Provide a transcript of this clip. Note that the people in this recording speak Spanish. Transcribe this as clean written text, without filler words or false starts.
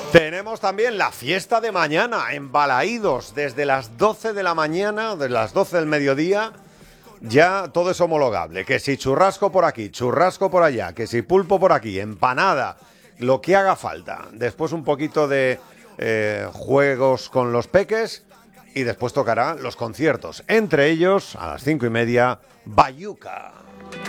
Tenemos también la fiesta de mañana en Balaídos, desde las 12 de la mañana, desde las 12 del mediodía, ya todo es homologable. Que si churrasco por aquí, churrasco por allá, que si pulpo por aquí, empanada, lo que haga falta. Después un poquito de juegos con los peques y después tocará los conciertos. Entre ellos, a las 5:30, Bayuca.